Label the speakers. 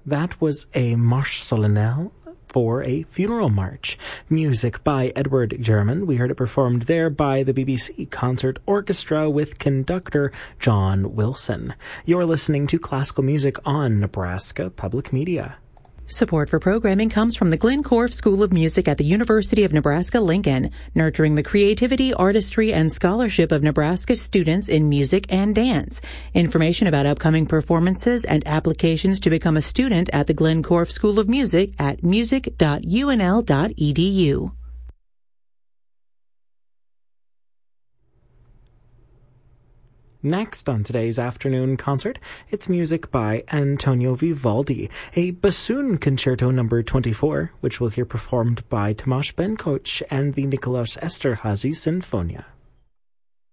Speaker 1: That was a Marche Solennelle for a funeral march. Music by Edward German. We heard it performed there by the BBC Concert Orchestra with conductor John Wilson. You're listening to classical music on Nebraska Public Media.
Speaker 2: Support for programming comes from the Glenn Korff School of Music at the University of Nebraska-Lincoln, nurturing the creativity, artistry, and scholarship of Nebraska students in music and dance. Information about upcoming performances and applications to become a student at the Glenn Korff School of Music at music.unl.edu.
Speaker 1: Next on today's afternoon concert, it's music by Antonio Vivaldi, a bassoon concerto number 24, which we'll hear performed by Tomasz Benkoch and the Nikolaus Esterházy Sinfonia.